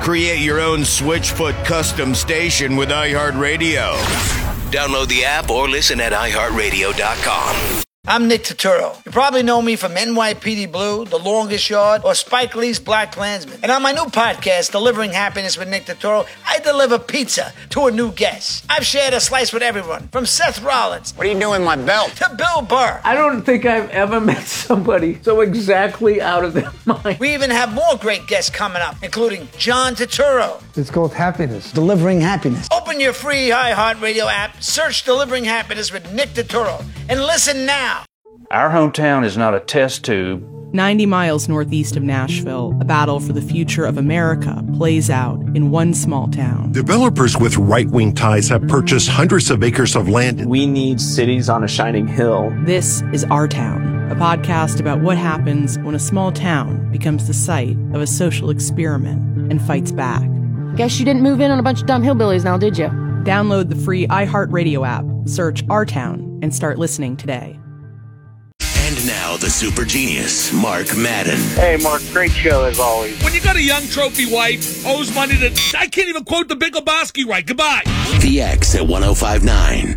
Create your own Switchfoot custom station with iHeartRadio. Download the app or listen at iHeartRadio.com. I'm Nick Turturro. You probably know me from NYPD Blue, The Longest Yard, or Spike Lee's Black Klansman. And on my new podcast, Delivering Happiness with Nick Turturro, I deliver pizza to a new guest. I've shared a slice with everyone, from Seth Rollins. What are you doing with my belt? To Bill Burr. I don't think I've ever met somebody so exactly out of their mind. We even have more great guests coming up, including John Turturro. It's called Happiness. Delivering Happiness. Open your free iHeartRadio app, search Delivering Happiness with Nick Turturro, and listen now. Our hometown is not a test tube. 90 miles northeast of Nashville, a battle for the future of America plays out in one small town. Developers with right-wing ties have purchased hundreds of acres of land. We need cities on a shining hill. This is Our Town, a podcast about what happens when a small town becomes the site of a social experiment and fights back. Guess you didn't move in on a bunch of dumb hillbillies now, did you? Download the free iHeartRadio app, search Our Town, and start listening today. And now the super genius, Mark Madden. Hey, Mark, great show as always. When you got a young trophy wife, owes money to... I can't even quote the Big Lebowski right. Goodbye. The X at 105.9.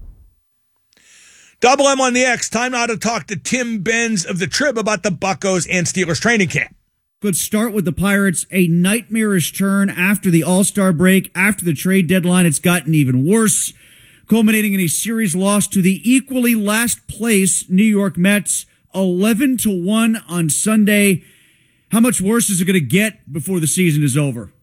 Double M on the X. Time now to talk to Tim Benz of the Trib about the Buccos and Steelers training camp. Let's start with the Pirates. A nightmarish turn after the All-Star break. After the trade deadline, it's gotten even worse, culminating in a series loss to the equally last place New York Mets, 11-1 on Sunday. How much worse is it going to get before the season is over?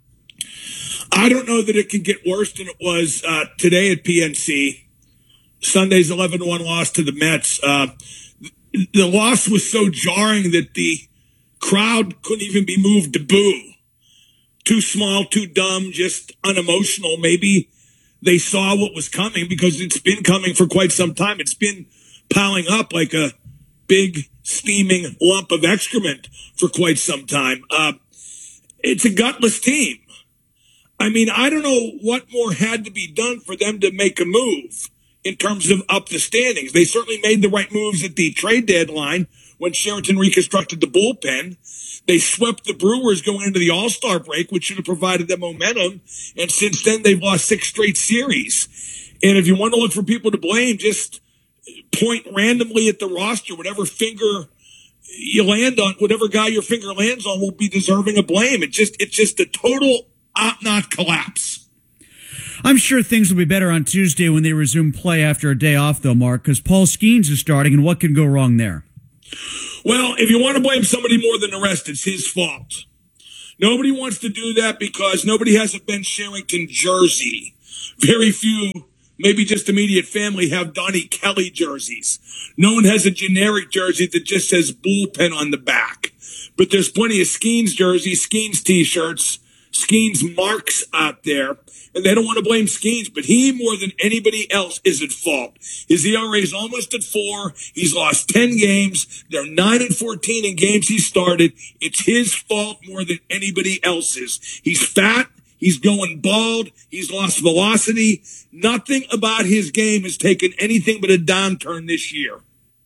I don't know that it can get worse than it was today at PNC. Sunday's 11-1 loss to the Mets. The loss was so jarring that the crowd couldn't even be moved to boo. Too small, too dumb, just unemotional. Maybe they saw what was coming because it's been coming for quite some time. It's been piling up like a big steaming lump of excrement for quite some time. It's a gutless team. I mean, I don't know what more had to be done for them to make a move in terms of up the standings. They certainly made the right moves at the trade deadline when Sheraton reconstructed the bullpen. They swept the Brewers going into the All-Star break, which should have provided them momentum. And since then, they've lost 6 straight series. And if you want to look for people to blame, just point randomly at the roster. Whatever finger you land on, whatever guy your finger lands on will be deserving of blame. It's just a total not collapse. I'm sure things will be better on Tuesday when they resume play after a day off, though, Mark, because Paul Skeens is starting, and what can go wrong there? Well, if you want to blame somebody more than the rest, it's his fault. Nobody wants to do that because nobody has a Ben Sherrington jersey. Very few, maybe just immediate family, have Donnie Kelly jerseys. No one has a generic jersey that just says bullpen on the back. But there's plenty of Skeens jerseys, Skeens t-shirts, Skeens marks out there. And they don't want to blame Skeens, but he, more than anybody else, is at fault. His ERA is almost at 4. He's lost 10 games. They're 9-14 in games he started. It's his fault more than anybody else's. He's fat. He's going bald. He's lost velocity. Nothing about his game has taken anything but a downturn this year.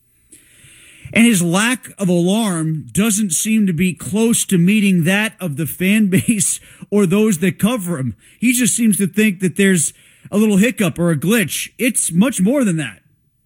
And his lack of alarm doesn't seem to be close to meeting that of the fan base or those that cover him. He just seems to think that there's a little hiccup or a glitch. It's much more than that.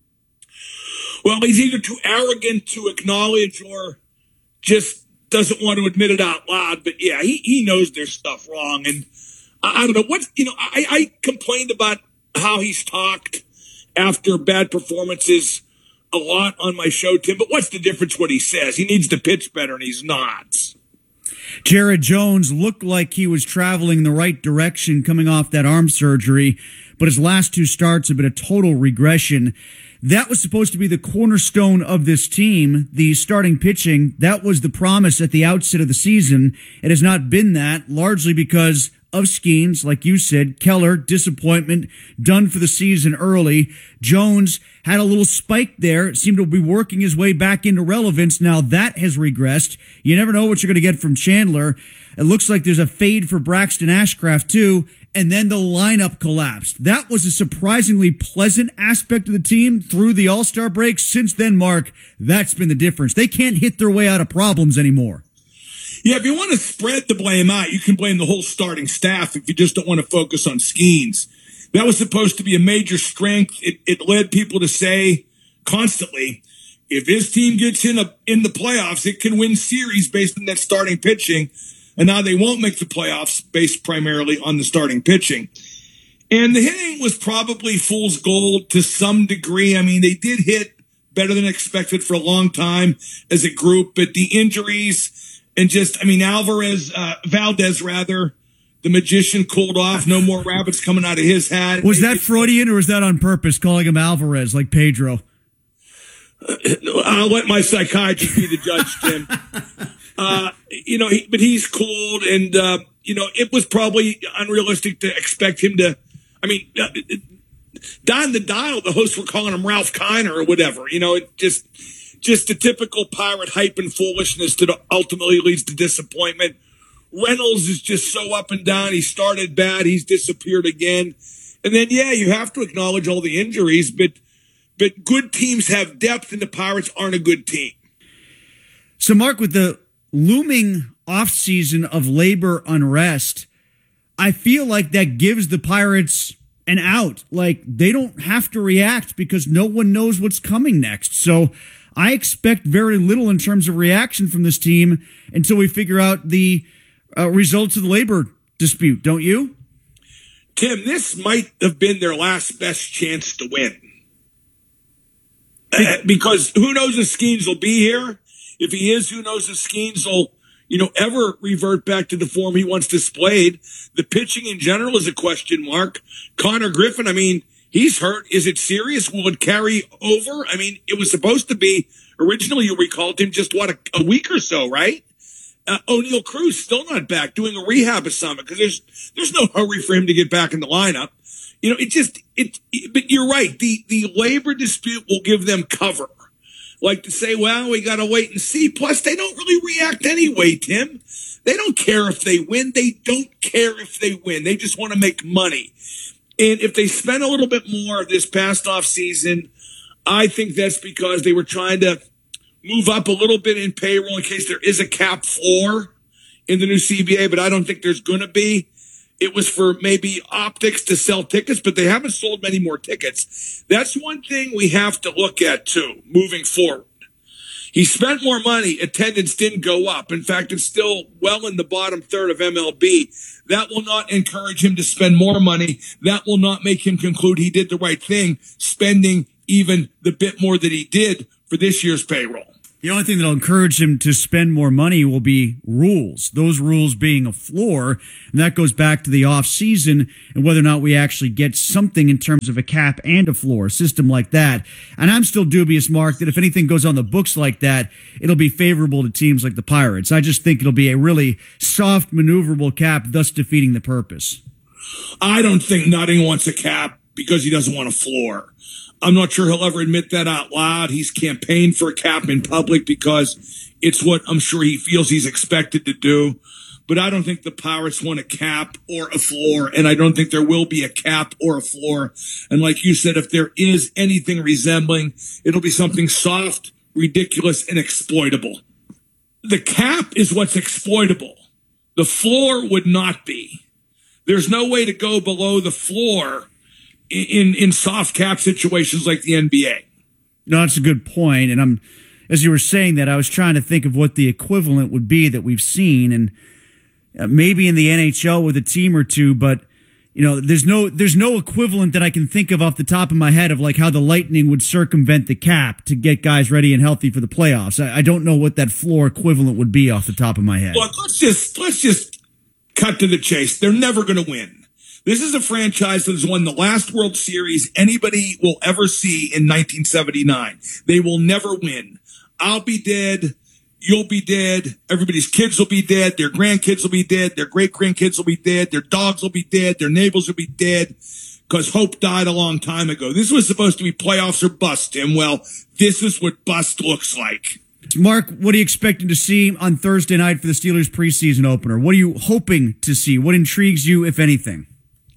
Well, he's either too arrogant to acknowledge or just doesn't want to admit it out loud. But yeah, he knows there's stuff wrong. And I don't know I complained about how he's talked after bad performances a lot on my show, Tim, but what's the difference what he says? He needs to pitch better, and he's not. Jared Jones looked like he was traveling the right direction coming off that arm surgery, but his last 2 starts have been a total regression. That was supposed to be the cornerstone of this team, the starting pitching. That was the promise at the outset of the season. It has not been that, largely because of Skeens, like you said. Keller, disappointment, done for the season early. Jones had a little spike there. It seemed to be working his way back into relevance. Now that has regressed. You never know what you're going to get from Chandler. It looks like there's a fade for Braxton Ashcraft, too. And then the lineup collapsed. That was a surprisingly pleasant aspect of the team through the All-Star break. Since then, Mark, that's been the difference. They can't hit their way out of problems anymore. Yeah, if you want to spread the blame out, you can blame the whole starting staff if you just don't want to focus on Skeens. That was supposed to be a major strength. It led people to say constantly, if his team gets in the playoffs, it can win series based on that starting pitching. And now they won't make the playoffs based primarily on the starting pitching. And the hitting was probably fool's gold to some degree. I mean, they did hit better than expected for a long time as a group, but the injuries and Valdez, the magician cooled off. No more rabbits coming out of his hat. Was that Freudian or was that on purpose, calling him Alvarez like Pedro? I'll let my psychiatrist be the judge, Tim. But he's cooled, and it was probably unrealistic to expect him to. I mean, Don the Dial, the hosts were calling him Ralph Kiner or whatever. Just the typical Pirate hype and foolishness that ultimately leads to disappointment. Reynolds is just so up and down. He started bad. He's disappeared again. And then, you have to acknowledge all the injuries, but good teams have depth, and the Pirates aren't a good team. So, Mark, with the looming offseason of labor unrest, I feel like that gives the Pirates an out. Like, they don't have to react because no one knows what's coming next. So I expect very little in terms of reaction from this team until we figure out the results of the labor dispute, don't you? Tim, this might have been their last best chance to win. Because who knows if Skeens will be here? If he is, who knows if Skeens will, ever revert back to the form he once displayed. The pitching in general is a question mark. Connor Griffin, he's hurt. Is it serious? Will it carry over? It was supposed to be, originally you recalled him just, a week or so, right? O'Neal Cruz still not back, doing a rehab assignment because there's no hurry for him to get back in the lineup. But you're right. The labor dispute will give them cover. Like to say, well, we got to wait and see. Plus, they don't really react anyway, Tim. They don't care if they win. They don't care if they win. They just want to make money. And if they spend a little bit more this past off season, I think that's because they were trying to move up a little bit in payroll in case there is a cap floor in the new CBA, but I don't think there's going to be. It was for maybe optics to sell tickets, but they haven't sold many more tickets. That's one thing we have to look at, too, moving forward. He spent more money. Attendance didn't go up. In fact, it's still well in the bottom third of MLB. That will not encourage him to spend more money. That will not make him conclude he did the right thing, spending even the bit more that he did for this year's payroll. The only thing that'll encourage him to spend more money will be rules, those rules being a floor, and that goes back to the offseason and whether or not we actually get something in terms of a cap and a floor, a system like that. And I'm still dubious, Mark, that if anything goes on the books like that, it'll be favorable to teams like the Pirates. I just think it'll be a really soft, maneuverable cap, thus defeating the purpose. I don't think Nutting wants a cap because he doesn't want a floor. I'm not sure he'll ever admit that out loud. He's campaigned for a cap in public because it's what I'm sure he feels he's expected to do. But I don't think the Pirates want a cap or a floor, and I don't think there will be a cap or a floor. And like you said, if there is anything resembling, it'll be something soft, ridiculous, and exploitable. The cap is what's exploitable. The floor would not be. There's no way to go below the floor in soft cap situations like the NBA. No, that's a good point. And as you were saying that, I was trying to think of what the equivalent would be that we've seen, and maybe in the NHL with a team or two, but there's no equivalent that I can think of off the top of my head of like how the Lightning would circumvent the cap to get guys ready and healthy for the playoffs. I don't know what that floor equivalent would be off the top of my head. Look, let's just cut to the chase. They're never going to win. This is a franchise that has won the last World Series anybody will ever see in 1979. They will never win. I'll be dead. You'll be dead. Everybody's kids will be dead. Their grandkids will be dead. Their great-grandkids will be dead. Their dogs will be dead. Their neighbors will be dead because hope died a long time ago. This was supposed to be playoffs or bust, Tim. Well, this is what bust looks like. Mark, what are you expecting to see on Thursday night for the Steelers preseason opener? What are you hoping to see? What intrigues you, if anything?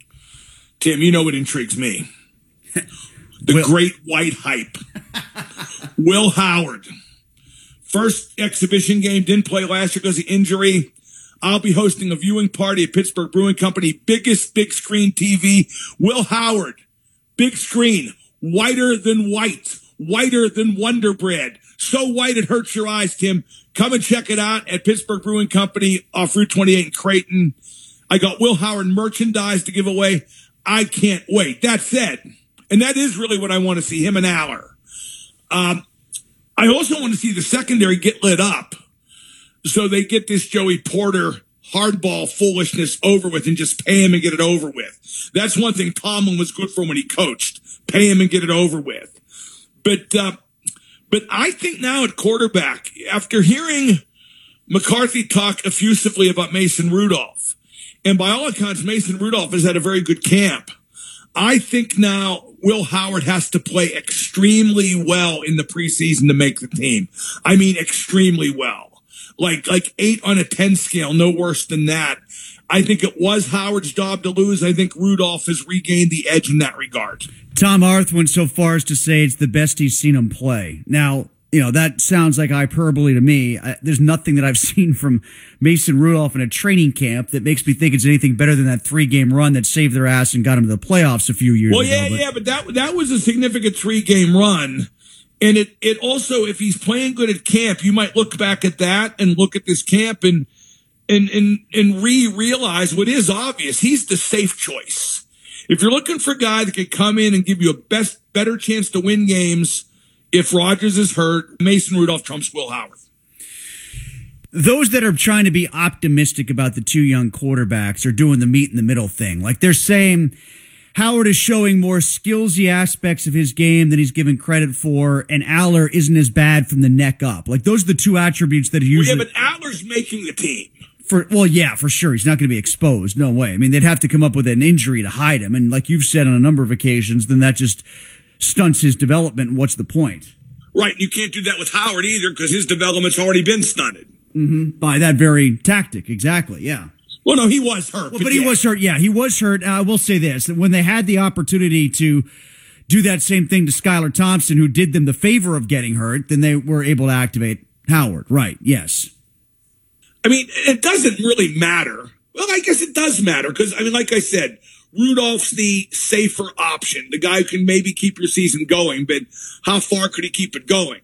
Tim, you know what intrigues me. The great white hype. Will Howard, First exhibition game, didn't play last year because of injury. I'll be hosting a viewing party at Pittsburgh Brewing Company, biggest big screen TV. Will Howard, big screen, whiter than white, whiter than Wonder Bread. So white it hurts your eyes, Tim. Come and check it out at Pittsburgh Brewing Company off Route 28 in Creighton. I got Will Howard merchandise to give away. I can't wait. That said, and that is really what I want to see, him and Aller. I also want to see the secondary get lit up so they get this Joey Porter hardball foolishness over with and just pay him and get it over with. That's one thing Tomlin was good for when he coached. Pay him and get it over with. But I think now at quarterback, after hearing McCarthy talk effusively about Mason Rudolph, and by all accounts, Mason Rudolph has had a very good camp, I think now Will Howard has to play extremely well in the preseason to make the team. I mean, extremely well. Like 8 on a 10 scale, no worse than that. I think it was Howard's job to lose. I think Rudolph has regained the edge in that regard. Tom Arth went so far as to say it's the best he's seen him play. Now, that sounds like hyperbole to me. There's nothing that I've seen from Mason Rudolph in a training camp that makes me think it's anything better than that 3-game run that saved their ass and got them to the playoffs a few years ago. But that was a significant 3-game run. And it also, if he's playing good at camp, you might look back at that and look at this camp and realize what is obvious. He's the safe choice. If you're looking for a guy that could come in and give you a better chance to win games, if Rodgers is hurt, Mason Rudolph trumps Will Howard. Those that are trying to be optimistic about the two young quarterbacks are doing the meet in the middle thing. Like they're saying Howard is showing more skillsy aspects of his game than he's given credit for, and Aller isn't as bad from the neck up. Like those are the two attributes that he usually... Well, yeah, but Aller's making the team. For sure. He's not going to be exposed. No way. I mean, they'd have to come up with an injury to hide him. And like you've said on a number of occasions, then that just stunts his development. What's the point? Right. You can't do that with Howard either because his development's already been stunted. Mm-hmm. By that very tactic. Exactly. Yeah. Well, no, he was hurt. Well, but he was hurt. Yeah, he was hurt. I will say this. When they had the opportunity to do that same thing to Skylar Thompson, who did them the favor of getting hurt, then they were able to activate Howard. Right. Yes. I mean, it doesn't really matter. Well, I guess it does matter because, I mean, like I said, Rudolph's the safer option, the guy who can maybe keep your season going, but how far could he keep it going?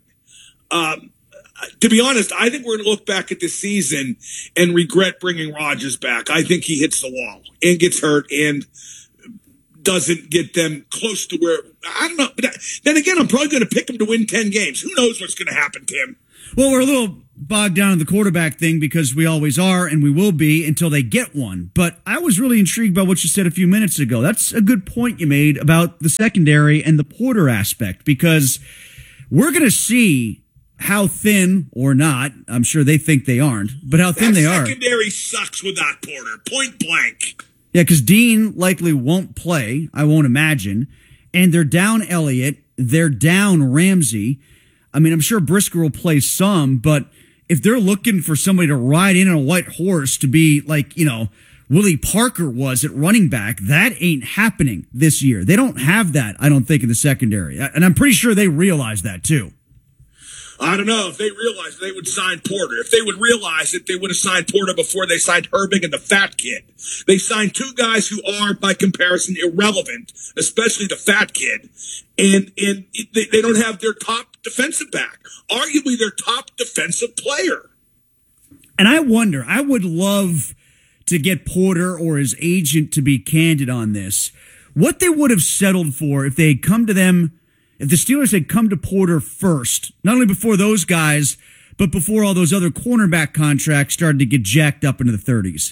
To be honest, I think we're going to look back at this season and regret bringing Rodgers back. I think he hits the wall and gets hurt and doesn't get them close to where, I don't know. But then again, I'm probably going to pick him to win 10 games. Who knows what's going to happen, Tim? Well, we're a little bogged down in the quarterback thing because we always are and we will be until they get one. But I was really intrigued by what you said a few minutes ago. That's a good point you made about the secondary and the Porter aspect because we're going to see how thin or not, I'm sure they think they aren't, but how thin they are. Secondary sucks without Porter, point blank. Yeah, because Dean likely won't play, I won't imagine. And they're down Elliott, they're down Ramsey. I mean, I'm sure Brisker will play some, but if they're looking for somebody to ride in on a white horse to be like, Willie Parker was at running back, that ain't happening this year. They don't have that, I don't think, in the secondary. And I'm pretty sure they realize that, too. I don't know if they realized they would sign Porter. If they would realize it, they would have signed Porter before they signed Herbig and the fat kid. They signed two guys who are, by comparison, irrelevant, especially the fat kid. And they don't have their top defensive back, arguably their top defensive player. And I wonder, I would love to get Porter or his agent to be candid on this, what they would have settled for if they had come to them. If the Steelers had come to Porter first, not only before those guys, but before all those other cornerback contracts started to get jacked up into the 30s.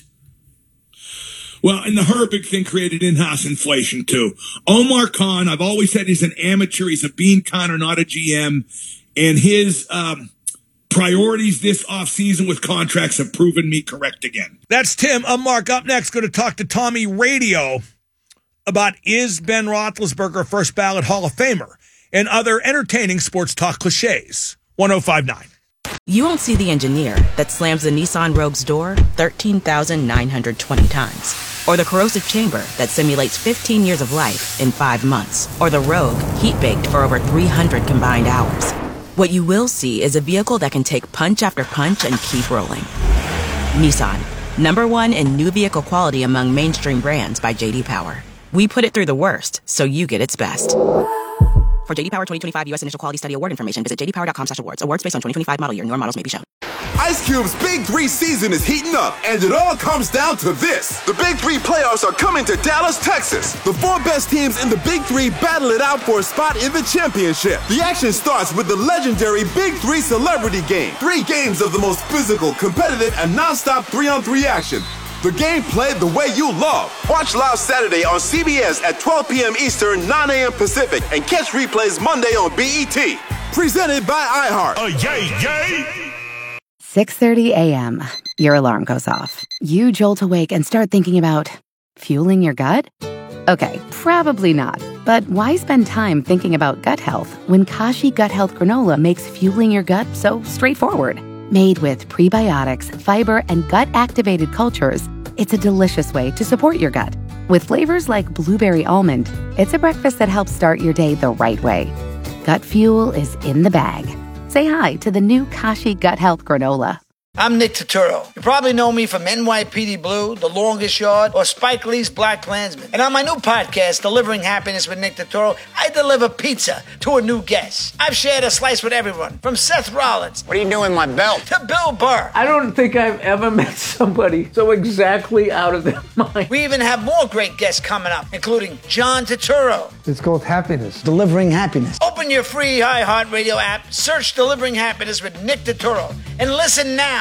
Well, and the Herbig thing created in-house inflation, too. Omar Khan, I've always said he's an amateur. He's a bean counter, not a GM. And his priorities this offseason with contracts have proven me correct again. That's Tim. I'm Mark. Up next, going to talk to Tommy Radio about is Ben Roethlisberger first ballot Hall of Famer and other entertaining sports talk cliches. 105.9. You won't see the engineer that slams the Nissan Rogue's door 13,920 times. Or the corrosive chamber that simulates 15 years of life in 5 months. Or the Rogue heat-baked for over 300 combined hours. What you will see is a vehicle that can take punch after punch and keep rolling. Nissan, #1 in new vehicle quality among mainstream brands by J.D. Power. We put it through the worst, so you get its best. For J.D. Power 2025 U.S. Initial Quality Study Award information, visit jdpower.com/awards. Awards based on 2025 model year. Newer models may be shown. Ice Cube's Big 3 season is heating up, and it all comes down to this. The Big 3 playoffs are coming to Dallas, Texas. The 4 best teams in the Big 3 battle it out for a spot in the championship. The action starts with the legendary Big 3 Celebrity Game. 3 games of the most physical, competitive, and non-stop 3-on-3 action. The game played the way you love. Watch live Saturday on CBS at 12 p.m. Eastern, 9 a.m. Pacific, and catch replays Monday on BET. Presented by iHeart. Yay, yay! 6:30 a.m. Your alarm goes off. You jolt awake and start thinking about fueling your gut? Okay, probably not. But why spend time thinking about gut health when Kashi Gut Health Granola makes fueling your gut so straightforward? Made with prebiotics, fiber, and gut-activated cultures, it's a delicious way to support your gut. With flavors like blueberry almond, it's a breakfast that helps start your day the right way. Gut fuel is in the bag. Say hi to the new Kashi Gut Health Granola. I'm Nick Turturro. You probably know me from NYPD Blue, The Longest Yard, or Spike Lee's Black Klansman. And on my new podcast, Delivering Happiness with Nick Turturro, I deliver pizza to a new guest. I've shared a slice with everyone, from Seth Rollins. What are you doing with my belt? To Bill Burr. I don't think I've ever met somebody so exactly out of their mind. We even have more great guests coming up, including John Turturro. It's called happiness, delivering happiness. Open your free iHeartRadio app, search Delivering Happiness with Nick Turturro, and listen now